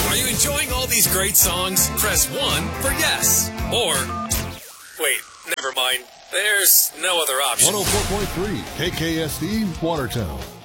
Are you enjoying all these great songs? Press 1 for yes. Or, wait, never mind. There's no other option. 104.3 KKSD Watertown.